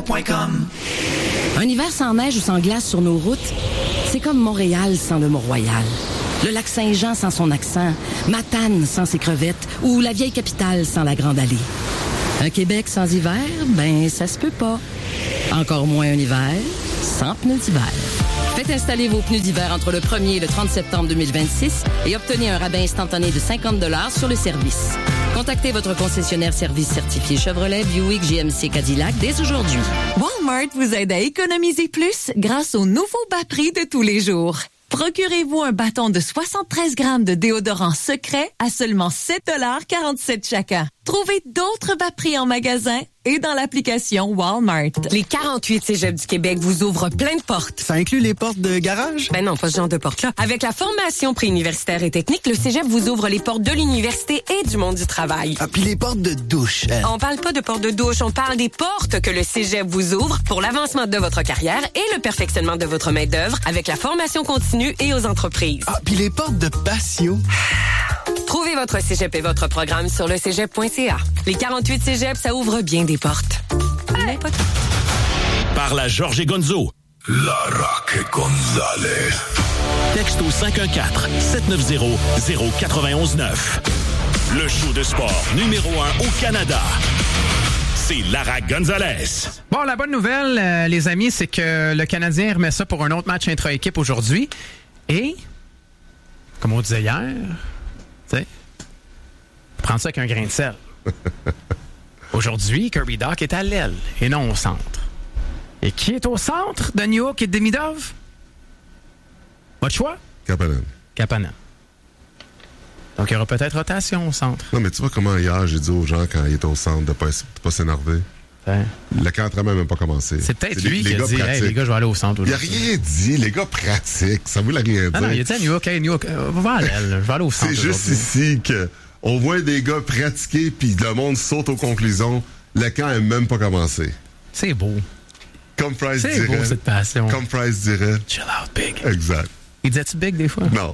Meteo.com. Un hiver sans neige ou sans glace sur nos routes, c'est comme Montréal sans le Mont-Royal. Le lac Saint-Jean sans son accent, Matane sans ses crevettes ou la vieille capitale sans la Grande Allée. Un Québec sans hiver, ben ça se peut pas. Encore moins un hiver sans pneus d'hiver. Faites installer vos pneus d'hiver entre le 1er et le 30 septembre 2026 et obtenez un rabais instantané de 50 $ sur le service. Contactez votre concessionnaire service certifié Chevrolet, Buick, GMC, Cadillac dès aujourd'hui. Walmart vous aide à économiser plus grâce au nouveau bas prix de tous les jours. Procurez-vous un bâton de 73 grammes de déodorant secret à seulement 7,47 $ chacun. Trouvez d'autres bas prix en magasin et dans l'application Walmart. Les 48 cégeps du Québec vous ouvrent plein de portes. Ça inclut les portes de garage? Ben non, pas ce genre de portes-là. Avec la formation préuniversitaire et technique, le cégep vous ouvre les portes de l'université et du monde du travail. Ah, puis les portes de douche. On parle pas de portes de douche, on parle des portes que le cégep vous ouvre pour l'avancement de votre carrière et le perfectionnement de votre main-d'œuvre avec la formation continue et aux entreprises. Ah, puis les portes de patio. Trouvez votre cégep et votre programme sur le cégep.ca. Les 48 cégeps, ça ouvre bien des portes. Mais pas tout. Par la Georges et Gonzo. La Roque Gonzalez. Texte au 514-790-0919. Le show de sport numéro 1 au Canada. C'est Lara Gonzalez. Bon, la bonne nouvelle, les amis, c'est que le Canadien remet ça pour un autre match intra-équipe aujourd'hui. Et, comme on disait hier, tu sais, prendre ça avec un grain de sel. Aujourd'hui, Kirby Dach est à l'aile et non au centre. Et qui est au centre de New York et de Demidov? Votre choix? Kapanen. Donc, il y aura peut-être rotation au centre. Non, mais tu vois comment hier, j'ai dit aux gens, quand il est au centre, de pas s'énerver. Ouais. Le camp d'entraînement n'a même pas commencé. C'est peut-être lui qui a dit, hey, les gars, je vais aller au centre aujourd'hui. Il n'a rien dit. Les gars pratiquent. Ça voulait rien dire. Non, il a dit à New York, hey, New York, va à l'aile, je vais aller au centre. C'est juste ici qu'on voit des gars pratiquer, puis le monde saute aux conclusions. Le camp n'a même pas commencé. C'est beau. Comme Price dirait. C'est beau, cette passion. Comme Price dirait. Chill out, big. Exact. Il disait-tu big des fois? Non.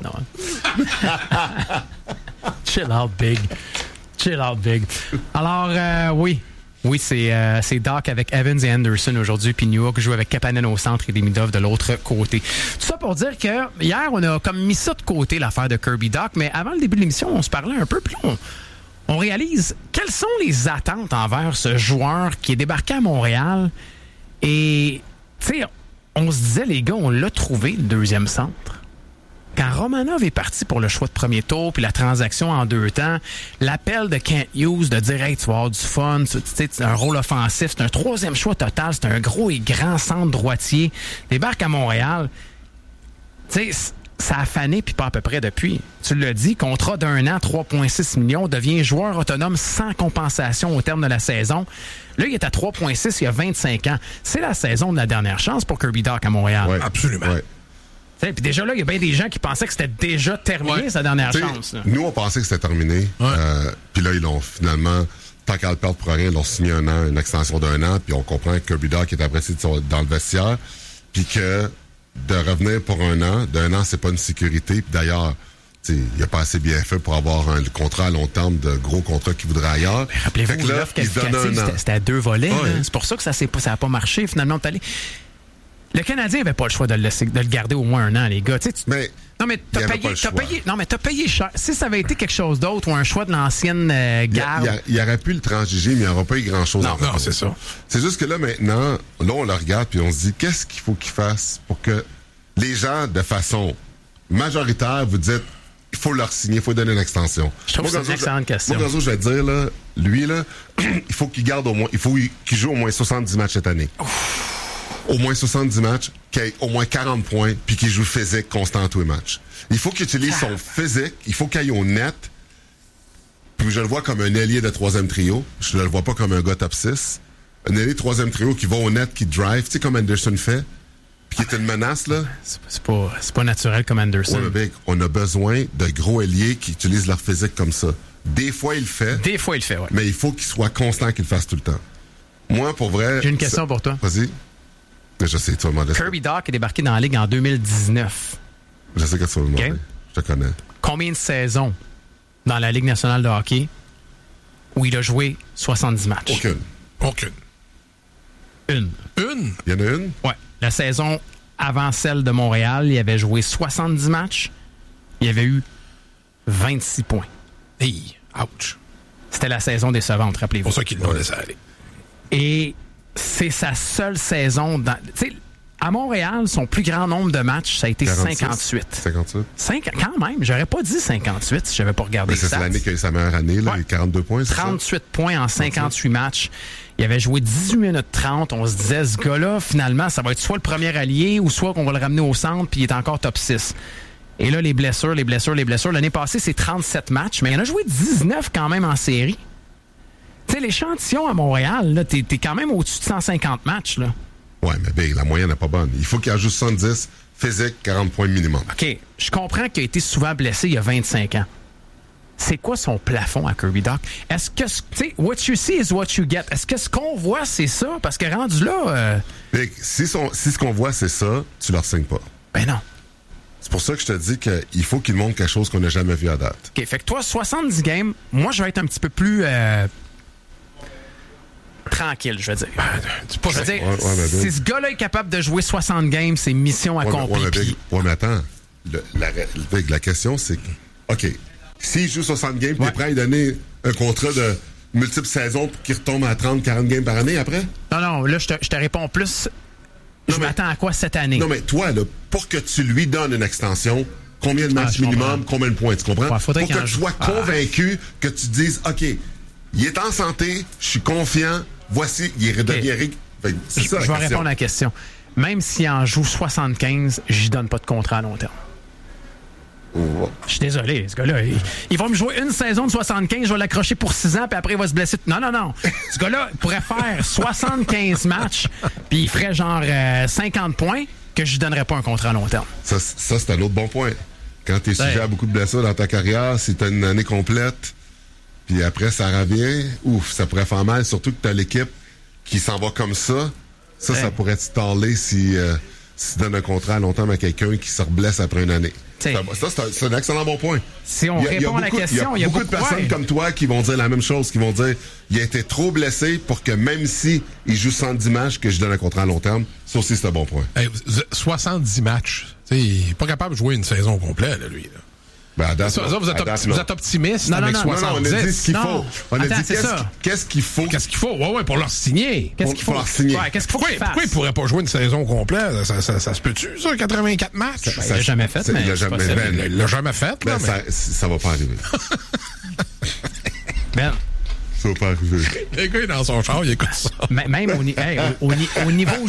Chill out, big. Chill out, big. Alors, oui. Oui, c'est Dach avec Evans et Anderson aujourd'hui, puis New York joue avec Kapanen au centre et Demidov de l'autre côté. Tout ça pour dire que hier, on a comme mis ça de côté, l'affaire de Kirby Dach, mais avant le début de l'émission, on se parlait un peu, puis on réalise quelles sont les attentes envers ce joueur qui est débarqué à Montréal. Et, tu sais, on se disait, les gars, on l'a trouvé, le deuxième centre. Quand Romanov est parti pour le choix de premier tour, puis la transaction en 2 temps, l'appel de Kent Hughes de dire « Hey, tu vas avoir du fun, c'est un rôle offensif, c'est un 3e choix total, c'est un gros et grand centre droitier. » Débarque à Montréal. Tu sais, ça a fané, puis pas à peu près depuis. Tu l'as dit, contrat d'1 an, 3,6 millions, devient joueur autonome sans compensation au terme de la saison. Là, il est à 3,6, il y a 25 ans. C'est la saison de la dernière chance pour Kirby Dach à Montréal. Ouais, absolument. Ouais. Puis déjà là, il y a bien des gens qui pensaient que c'était déjà terminé, sa dernière chance. Là. Nous, on pensait que c'était terminé. Ouais. Puis là, ils l'ont finalement, tant qu'à le perdre pour rien, ils l'ont signé une extension d'1 an. Puis on comprend que Kirby Dach est apprécié dans le vestiaire. Puis que de revenir pour 1 an, d'1 an, c'est pas une sécurité. Puis d'ailleurs, il n'a pas assez bien fait pour avoir un contrat à long terme de gros contrats qu'il voudrait ailleurs. Mais rappelez-vous, l'offre qualificative, c'était à 2 volets. Ouais. C'est pour ça que ça n'a pas marché. Finalement, le Canadien n'avait pas le choix de le garder au moins 1 an, les gars. Non, mais t'as payé cher. Si ça avait été quelque chose d'autre ou un choix de l'ancienne garde... Il aurait pu le transiger, mais il n'aurait pas eu grand-chose. Non, c'est ça. C'est juste que là, maintenant, on le regarde puis on se dit, qu'est-ce qu'il faut qu'il fasse pour que les gens, de façon majoritaire, vous dites, il faut leur signer, il faut donner une extension. Je trouve que c'est une excellente question. Moi, Gonzo, je vais te dire, là, lui, là, il faut qu'il garde qu'il joue au moins 70 matchs cette année. Ouf. Au moins 70 matchs, qu'il ait au moins 40 points, puis qu'il joue physique constant à tous les matchs. Il faut qu'il utilise son physique, il faut qu'il aille au net, puis je le vois comme un ailier de 3e trio, je le vois pas comme un gars top 6. Un ailier de 3e trio qui va au net, qui drive, tu sais, comme Anderson fait, puis qui est une menace, là. C'est pas naturel comme Anderson. Ouais, mais on a besoin de gros ailiers qui utilisent leur physique comme ça. Des fois, il le fait. Ouais. Mais il faut qu'il soit constant, qu'il le fasse tout le temps. Moi, pour vrai... J'ai une question pour toi. Vas-y. Je sais, tu vas demander. Kirby Dach est débarqué dans la Ligue en 2019. Je sais que tu vas me demander. Okay. Je te connais. Combien de saisons dans la Ligue nationale de hockey où il a joué 70 matchs? Aucune. Une. Il y en a une? Ouais. La saison avant celle de Montréal, il avait joué 70 matchs. Il avait eu 26 points. Hey, ouch. C'était la saison décevante, rappelez-vous. C'est pour ça qu'ils l'ont laissé aller. Et c'est sa seule saison dans... Tu sais, à Montréal, son plus grand nombre de matchs, ça a été 46, 58. 58. Quand même, j'aurais pas dit 58 si j'avais pas regardé Mais c'est l'année qui a eu sa meilleure année, là, Ouais. 42 points, c'est 38 points en 58 matchs. Il avait joué 18 minutes 30. On se disait, ce gars-là, finalement, ça va être soit le premier allié ou soit qu'on va le ramener au centre puis il est encore top 6. Et là, les blessures. L'année passée, c'est 37 matchs, mais il en a joué 19 quand même en série. Tu sais, l'échantillon à Montréal, là, t'es quand même au-dessus de 150 matchs, là. Ouais, mais Big, la moyenne n'est pas bonne. Il faut qu'il ajoute 70, physique, 40 points minimum. OK, je comprends qu'il a été souvent blessé il y a 25 ans. C'est quoi son plafond à Kirby Dach? Est-ce que, tu sais, what you see is what you get. Est-ce que ce qu'on voit, c'est ça? Parce que rendu là... Big, si ce qu'on voit, c'est ça, tu leur signes pas. Ben non. C'est pour ça que je te dis qu'il faut qu'il montre quelque chose qu'on n'a jamais vu à date. OK, fait que toi, 70 games, moi, je vais être un petit peu plus... tranquille, je veux dire. Je veux dire, si ce gars-là est capable de jouer 60 games, c'est mission accomplie. Ouais, mais attends. La question, c'est que, OK, s'il joue 60 games, t'es prêt à lui donner un contrat de multiples saisons pour qu'il retombe à 30, 40 games par année après? Non, là, je te réponds plus. Je m'attends à quoi cette année? Non, mais toi, là, pour que tu lui donnes une extension, combien de matchs minimum, combien de points, tu comprends? Ouais, pour que tu sois convaincu, que tu te dises, OK, il est en santé, je suis confiant, voici, il redevient... Je vais répondre à la question. Même s'il en joue 75, j'y donne pas de contrat à long terme. Je suis désolé, ce gars-là. Il va me jouer une saison de 75, je vais l'accrocher pour 6 ans, puis après, il va se blesser. Non. Ce gars-là pourrait faire 75 matchs, puis il ferait genre 50 points, que je lui donnerais pas un contrat à long terme. Ça c'est un autre bon point. Quand tu es sujet à beaucoup de blessures dans ta carrière, si tu as une année complète, puis après, ça revient, ça pourrait faire mal, surtout que tu as l'équipe qui s'en va comme ça. Ça pourrait te staller si tu donnes un contrat à long terme à quelqu'un qui se reblesse après une année. C'est un excellent bon point. Si on répond à la question, il y a beaucoup de personnes comme toi qui vont dire la même chose, qui vont dire il a été trop blessé pour que même si il joue 110 matchs, que je donne un contrat à long terme. Ça aussi, c'est un bon point. Hey, 70 matchs. Il n'est pas capable de jouer une saison complète, là, lui. Là. Ben, vous êtes optimiste avec 70. Non, on a dit ce qu'il faut. On a dit qu'est-ce qu'il faut. Qu'est-ce qu'il faut? Ouais, pour leur signer. Qu'est-ce qu'il faut leur signer? Ouais, qu'est-ce qu'il faut qu'il fasse? Pourquoi il pourrait pas jouer une saison complète? Ça se peut-tu, ça, 84 matchs? Il l'a jamais fait, mais il l'a jamais fait. Ben, ça va pas arriver. Ben... Ça va pas arriver. Le gars est dans son char, il écoute ça. Même au niveau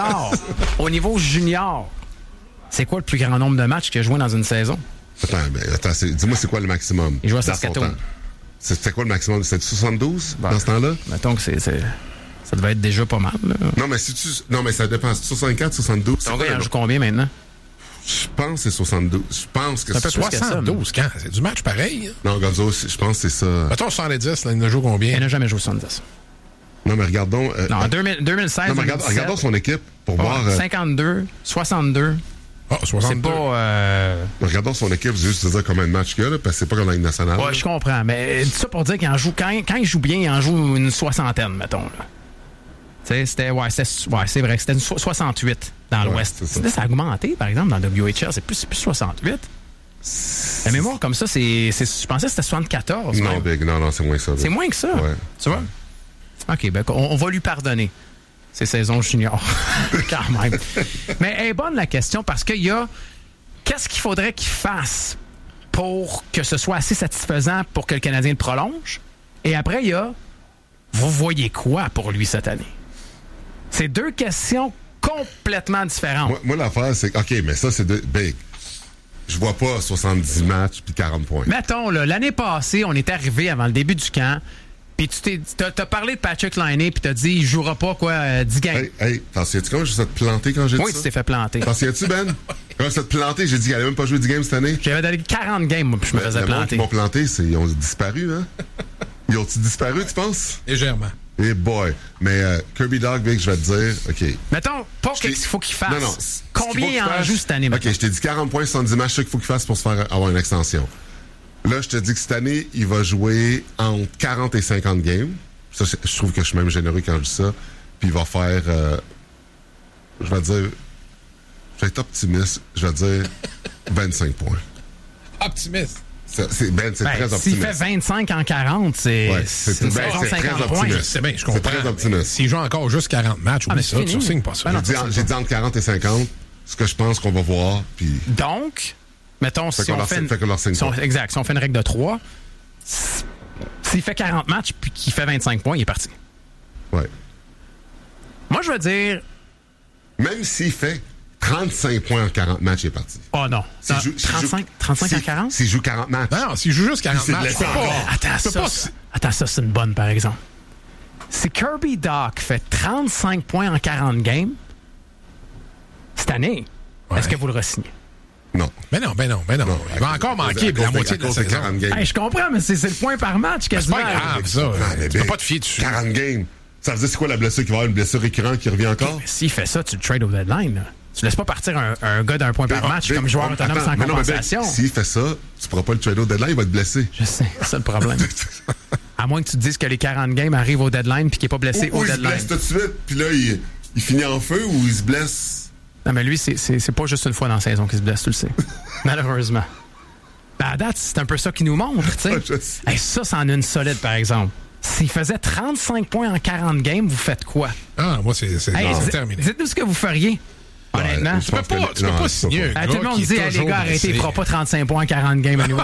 junior, c'est quoi le plus grand nombre de matchs qu'il a joué dans une saison? Attends, dis-moi c'est quoi le maximum? Il joue à Saskatoon. C'était quoi le maximum? C'était 72 dans ce temps-là? Mettons que ça devait être déjà pas mal. Là. Non, mais ça dépend. 64, 72. Ton gars, il en joue combien maintenant? Je pense que c'est 72. Je pense que c'est 72 quand? C'est du match pareil. Hein? Non, Gonzo, je pense que c'est ça. Mettons 70, là, il en joue combien? Il n'a jamais joué 70. Non, mais regardons. Non, en 2016. Non, mais regardons son équipe pour voir. 52, 62. Ah, 62. C'est pas. Regardons son équipe, juste dire combien de matchs qu'il y a, là, parce que c'est pas comme la Ligue nationale. Ouais, je comprends. Mais tout ça pour dire qu'il en joue. Quand il joue bien, il en joue une soixantaine, mettons. C'était c'est vrai que c'était une 68 dans l'Ouest. Ça a augmenté, par exemple, dans le WHL. C'est plus 68. La mémoire comme ça, je pensais que c'était 74. Non, Big, non, c'est moins que ça. C'est moins que ça. Ouais. Tu vois? OK, ben, on va lui pardonner ces saisons juniors. Quand même. Mais elle est bonne la question parce qu'il y a... Qu'est-ce qu'il faudrait qu'il fasse pour que ce soit assez satisfaisant pour que le Canadien le prolonge? Et après, il y a... Vous voyez quoi pour lui cette année? C'est deux questions complètement différentes. Moi l'affaire, c'est... OK, mais ça, c'est Big. Je vois pas 70 matchs puis 40 points. Mettons, là, l'année passée, on est arrivé avant le début du camp, puis t'as parlé de Patrick Laine, puis t'as dit il jouera pas, 10 games. Hey, t'en souviens-tu quand je t'ai planté quand j'ai dit ça? Oui, tu t'es fait planter. T'en souviens-tu, Ben? Quand je t'ai planté, j'ai dit qu'il allait même pas jouer 10 games cette année. J'avais donné 40 games, moi, puis je me faisais planter. Ils m'ont planté, ils ont disparu, hein? Ils ont-ils disparu, tu penses? Légèrement. Eh boy. Mais Kirby Dach, Vic, je vais te dire, OK. Mettons, pas qu'est-ce qu'il faut qu'il fasse. Non. Combien il en joue cette année, maintenant? OK, je t'ai dit 40 points, 70 matchs, c'est ce qu'il faut qu'il fasse pour se faire avoir une extension. Là, je te dis que cette année, il va jouer entre 40 et 50 games. Ça, je trouve que je suis même généreux quand je dis ça. puis il va faire, je vais être optimiste, je vais dire 25 points. Optimiste. C'est très optimiste. S'il fait 25 en 40, c'est une saison de 50 points. C'est bien, je comprends. C'est très optimiste. S'il joue encore juste 40 matchs, oublie ça, tu signes pas ça. J'ai dit entre 40 et 50, ce que je pense qu'on va voir. Puis... Donc, mettons, si on fait une règle de 3, s'il fait 40 matchs puis qu'il fait 25 points, il est parti. Ouais. Moi, je veux dire... Même s'il fait 35 points en 40 matchs, il est parti. Oh non. 35 en 40? S'il joue 40 matchs. Non, s'il joue juste 40 matchs, Attends, ça, c'est une bonne, par exemple. Si Kirby Dach fait 35 points en 40 games, cette année, est-ce que vous le re-signez? Non. Ben non. Il va encore manquer la moitié de la saison. Hey, je comprends, mais c'est le point par match quasiment. C'est pas grave, ça. Tu peux pas te fier dessus. 40 games. Ça veut dire c'est quoi la blessure qui va avoir une blessure récurrente qui revient encore? Mais s'il fait ça, tu le trades au deadline. Là. Tu laisses pas partir un gars d'un point par match comme joueur autonome sans compensation. S'il fait ça, tu pourras pas le trade au deadline, il va être blessé. Je sais, c'est ça le problème. À moins que tu te dises que les 40 games arrivent au deadline puis qu'il n'est pas blessé au deadline. Il se blesse tout de suite, puis là, il finit en feu ou il se blesse? Non, mais lui, c'est pas juste une fois dans la saison qu'il se blesse, tu le sais. Malheureusement. Ben, à date, c'est un peu ça qu'il nous montre, tu sais. Hey, ça, c'en a une solide, par exemple. S'il faisait 35 points en 40 games, vous faites quoi? Ah, moi, c'est terminé. Dites-nous ce que vous feriez. Honnêtement. Tu peux pas signer. Tout le monde dit, les gars, arrêtez, il fera pas 35 points en 40 games à nous.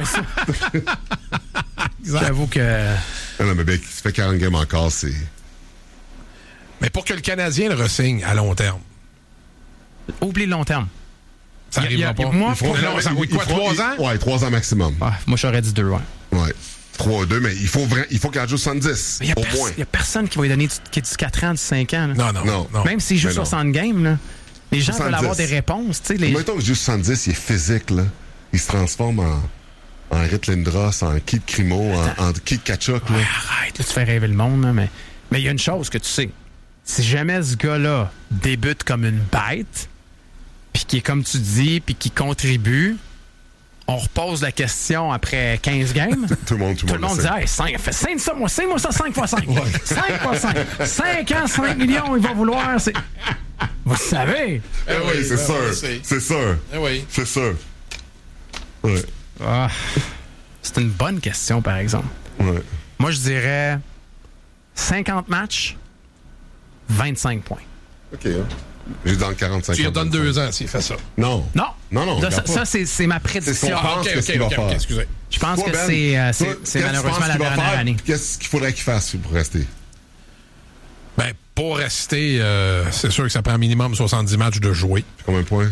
J'avoue que... Non, mais bien, qu'il se fait 40 games encore, c'est... Mais pour que le Canadien le re-signe à long terme. Oublie le long terme. Ça n'arrivera pas. Ça coûte quoi, 3 ans? Ouais, 3 ans maximum. Moi, j'aurais dit 2, ouais. Ouais. 3-2, mais il faut qu'il en joue 70. Au moins. Il n'y a personne qui va lui donner du 4 ans, du 5 ans. Là. Non. Même s'il joue 60 games, là, les gens 70. Veulent avoir des réponses. Mettons qu'il joue 70, il est physique. Là. Il se transforme en Rit Lindros, en Keith Crimo, en Keith Kachuk. Ouais, arrête, là, tu fais rêver le monde. Là, mais il y a une chose que tu sais. Si jamais ce gars-là débute comme une bête, puis qui est comme tu dis, puis qui contribue, on repose la question après 15 games. Tout le monde dit, hey, 5 moi 5 x 5. 5 x 5. 5 ans, 5 millions, il va vouloir. Vous le savez. Oui, c'est sûr. C'est sûr. Oui. C'est sûr. Ouais. C'est une bonne question, par exemple. Ouais. Moi, je dirais 50 matchs, 25 points. OK. J'ai dans le 45. Tu lui redonnes 2 ans s'il fait ça. Non. Là, ça c'est ma prédiction. C'est ce qu'il va faire. Excusez. Je pense que c'est malheureusement la dernière année. Qu'est-ce qu'il faudrait qu'il fasse pour rester? Ben, pour rester, c'est sûr que ça prend minimum 70 matchs de jouer. Combien de points?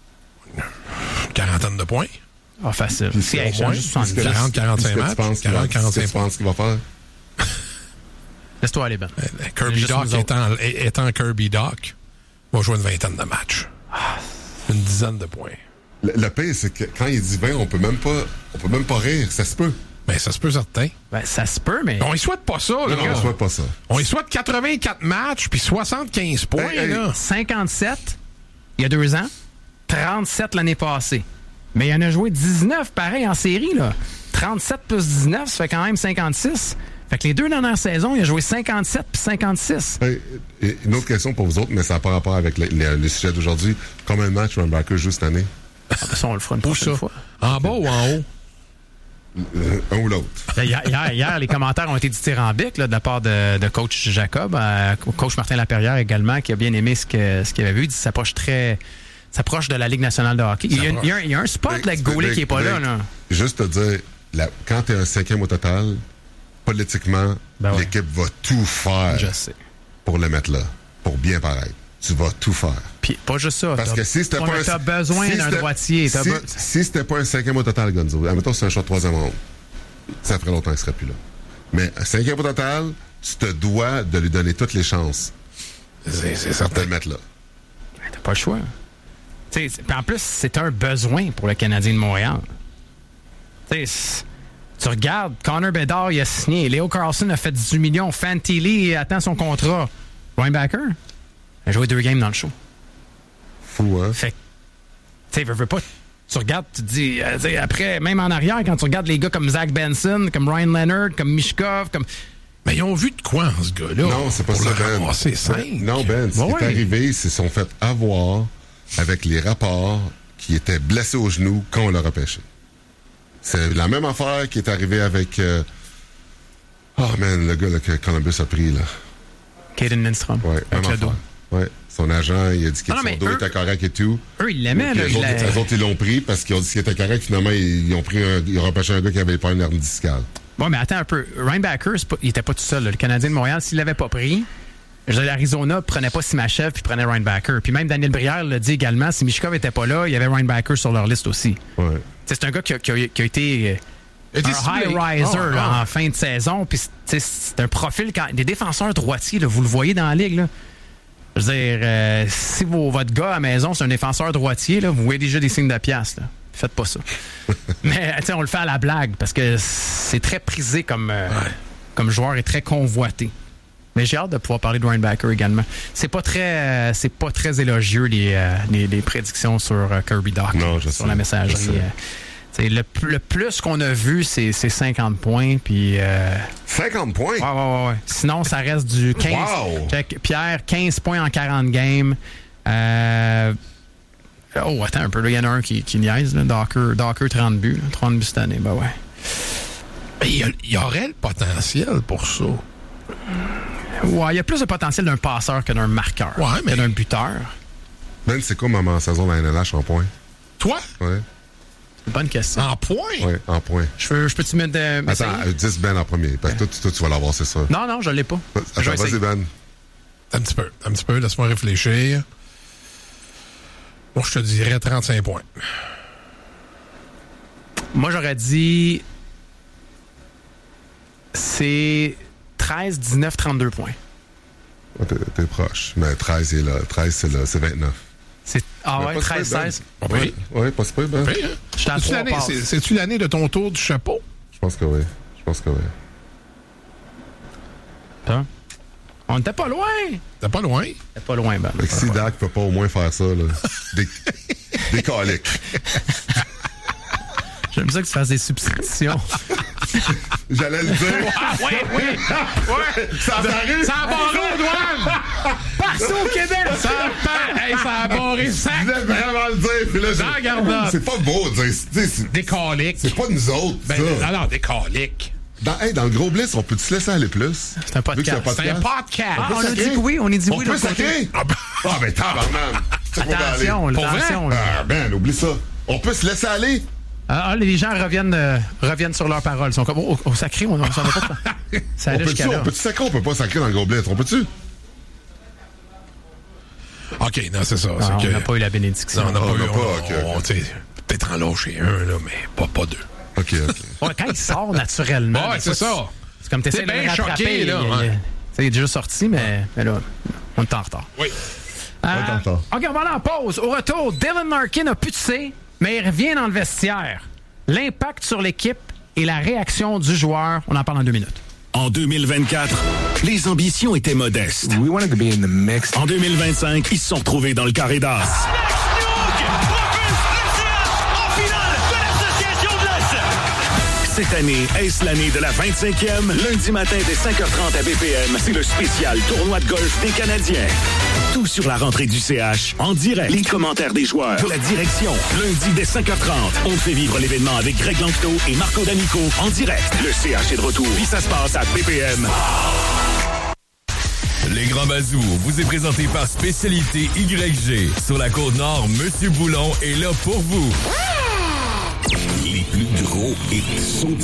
40 de points. Ah, facile. Puis au moins, 40-45 matchs. 40-45 points. Qu'est-ce qu'il va faire? Laisse-toi aller, Ben. Kirby Dach étant Kirby Dach, va jouer une 20aine de matchs. Une 10aine de points. Le pire, c'est que quand il dit 20, on peut même pas rire. Ça se peut. Ben, ça se peut certain. Ben, ça se peut, mais... On y souhaite pas ça, là. Non, on souhaite pas ça. On y souhaite 84 matchs puis 75 points, là. 57, il y a 2 ans. 37 l'année passée. Mais il en a joué 19, pareil, en série, là. 37 plus 19, ça fait quand même 56. Fait que les 2 dernières saisons, il a joué 57 puis 56. Une autre question pour vous autres, mais ça n'a pas rapport avec le sujet d'aujourd'hui. Combien de matchs Rumbacker joue cette année? Ça, on le fera une prochaine fois. En bas ou en haut? Un ou l'autre. Hier, les commentaires ont été dithyrambiques de la part de coach Jacob, coach Martin Lapierre également, qui a bien aimé ce qu'il avait vu. Il dit que ça approche de la Ligue nationale de hockey. Il y a un spot, le Goulet, qui n'est pas là. Juste te dire, quand tu es un 5e au total, politiquement, l'équipe va tout faire pour le mettre là, pour bien paraître. Tu vas tout faire. Puis pas juste ça. Parce que si c'était pas t'as besoin d'un droitier. Si c'était pas un 5e au total, Gonzo, admettons que c'est un choix de 3e ronde, ça ferait longtemps qu'il serait plus là. Mais un 5e au total, tu te dois de lui donner toutes les chances. C'est certain de le mettre là. T'as pas le choix. En plus, c'est un besoin pour le Canadien de Montréal. Tu regardes, Connor Bedard, il a signé. Leo Carlson a fait 18 millions. Fantilli attend son contrat. Linebacker a joué 2 games dans le show. Fou, hein? Fait que, veux pas... Tu regardes, tu te dis... après, même en arrière, quand tu regardes les gars comme Zach Benson, comme Ryan Leonard, comme Mishkov, comme... Mais ils ont vu de quoi, ce gars-là? Non, c'est pas ça, Ben. C'est simple. Non, Ben, ce qui est arrivé, ils se sont fait avoir avec les rapports qui étaient blessés au genou quand on l'a repêché. C'est la même affaire qui est arrivée avec... le gars là, que Columbus a pris, là. Caden Lindstrom. Oui, même affaire. Ouais. Son agent, il a dit que son dos était correct et tout. Eux, ils l'aimaient, là. Les autres, ils l'ont pris parce qu'ils ont dit qu'il était correct. Finalement, ils ont repêché un gars qui avait pas une hernie discale. Bon, mais attends un peu. Ryan Backer, il était pas tout seul, là. Le Canadien de Montréal, s'il l'avait pas pris, l'Arizona prenait pas Simachev puis prenait Ryan Backer. Puis même Daniel Brière l'a dit également, si Michkov était pas là, il y avait Ryan Backer sur leur liste aussi. Ouais. C'est un gars qui a été un high riser en fin de saison. Puis c'est un profil... Des défenseurs droitiers, là, vous le voyez dans la ligue, là. Je veux dire, si votre gars à la maison, c'est un défenseur droitier, là, vous voyez déjà des signes de pièce. Là. Faites pas ça. Mais on le fait à la blague parce que c'est très prisé comme joueur et très convoité. Mais j'ai hâte de pouvoir parler de Ryan Backer également. C'est pas très élogieux les prédictions sur Kirby Dach sur la messagerie. Le plus qu'on a vu, c'est 50 points. Puis 50 points? Ouais. Sinon, ça reste du 15. Wow. Pierre, 15 points en 40 games. Attends un peu. Il y en a un qui niaise. Docker, 30 buts. 30 buts cette année. Ben ouais. Il y aurait le potentiel pour ça. Ouais, il y a plus de potentiel d'un passeur que d'un marqueur. Ouais, mais... que d'un buteur. Ben, c'est quoi ma saison dans la NLH en points? Toi? Ouais. Bonne question. En points? Oui, en points. Je peux-tu mettre... Attends, 10 Ben en premier. Parce que toi, tu vas l'avoir, c'est ça. Non, je l'ai pas. Attends, vas-y, Ben. Un petit peu. Laisse-moi réfléchir. Moi, je te dirais 35 points. Moi, j'aurais dit... C'est 13, 19, 32 points. T'es proche. Mais 13, c'est là. 13, c'est là. C'est 29. Ouais, 13, 16. Oui, pas super, Ben. C'est-tu l'année de ton tour du chapeau? Je pense que oui. Hein? On n'était pas loin. T'es pas loin? T'es pas loin, Ben. Si Dak peut pas au moins faire ça, là. Des coliques. J'aime ça que tu fasses des substitutions. J'allais le dire. Oui. Ça a barré. Ça a barré aux douanes. Partout au Québec. Ça a barré sac. Je voulais vraiment le dire. Puis là, c'est pas beau de dire. Des coliques. C'est pas nous autres, ça. Non, des coliques. Dans le gros blitz, on peut-tu se laisser aller plus? C'est un podcast. C'est un podcast. On a dit que oui. On a dit oui. On peut sacrer? Ben tabarnak. Attention. Ben, oublie ça. On peut se laisser aller? Les gens reviennent sur leurs paroles. Ils sont comme, au sacré, on s'en va pas. Ça allait jusqu'à là. On peut-tu sacrer? On peut pas sacrer dans le gros blitz. On peut-tu? OK, non, c'est ça. On n'a pas eu la bénédiction. On n'a pas eu. Peut-être en lâcher un, là, mais pas deux. OK. Ouais, quand il sort naturellement. Ouais, c'est ça. C'est comme t'essaies de le rattraper. Choqué, là. Il est déjà sorti, mais là, on est en retard. Oui. OK, on va aller en pause. Au retour, Dylan Larkin a pu tuer, mais il revient dans le vestiaire. L'impact sur l'équipe et la réaction du joueur, on en parle en 2 minutes. En 2024, les ambitions étaient modestes. We wanted to be in the mix. En 2025, ils se sont retrouvés dans le carré d'as. Cette année, est-ce l'année de la 25e? Lundi matin dès 5h30 à BPM, c'est le spécial tournoi de golf des Canadiens. Tout sur la rentrée du CH, en direct. Les commentaires des joueurs, la direction. Lundi dès 5h30, on fait vivre l'événement avec Greg Langto et Marco D'Amico en direct. Le CH est de retour, puis ça se passe à BPM. Les Grands Bazous vous est présenté par Spécialité YG. Sur la Côte-Nord, Monsieur Boulon est là pour vous. Les plus gros hits sont